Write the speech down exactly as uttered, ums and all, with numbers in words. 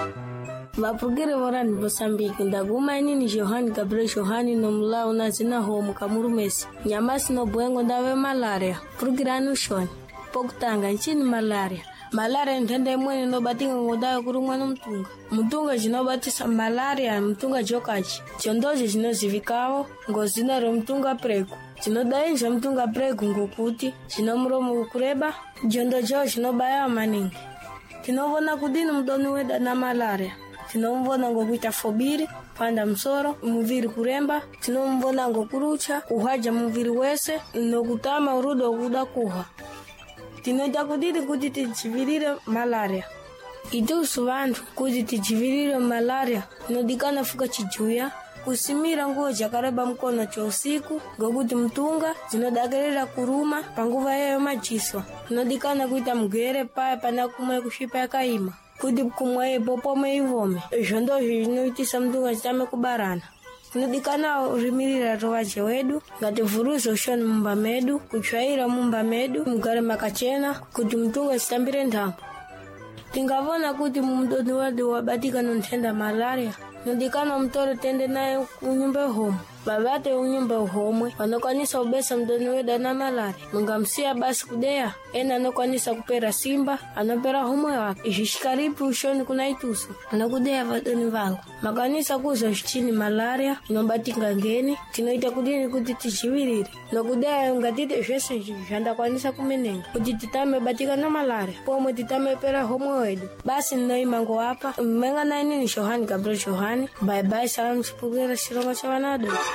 Vapugire vorani Mozambique ndaguma nini Johann Gabriel Johann no mlau na zina homu kamurumesi nyamasi no bwengo ndawe malaria purugirani ushoni pokutanga nchini malaria malaria ntende mwene no batinga ngodawe kurumwa no mtunga mtunga jino batisa malaria mtunga jokachi chondoje jino zivikao ngozina ro mtunga prego jino daenja mtunga prego ngokuti jino mromo kureba jondo jo jino baya maningi tinovona kudini mdoni weda na malaria tinomvona ngokuita fobiri panda msoro muviri kuremba tinomvona ngokurucha kuhaja muviri wese nokutama urudo kuda kuha tinoja kudini kuti tijivirire malaria itusu vantu kuti tijivirire malaria nodikana fuka chijuya kusimira nguo jakareba mkono cha usiku ngokuti mtunga zinodagerera kuruma panguva yayo majiswa nodikana kuita mgere paya pana kumwe kushipa yakaima kuti kumwe popome ivome jondo zvinoitisa mtunga chitame kubarana nodikana rimirira rovaje wedu ngati vuruzo ushoni mumba medu kuchwaira mumba medu mugare makachena kuti mtunga chitambire ndambo tingavona kuti mumdoni wedu wabatika nontenda malaria nodikana mtoro tende naye unyumbe homo babate unyumbe homwe wanokwanisa ubesa mdoni weda na malaria mungamsia basi kudea ena anokwanisa kupera simba anopera homwe wake ishishikaripi ushoni kuna itusu anokudea vadoni vangu makanisa kuzo chini malaria inobatinga ngeni tinoita kudini kuti tichivirire nokudea ungatite zvese zvanda kwanisa kumenenga kuti titame batika na malaria pomwe titame pera homwe wedu basi nnoimango hapa mmenga naini ni Johann Gabriel Johann bye bye salam chipugera shirongo cha wanado.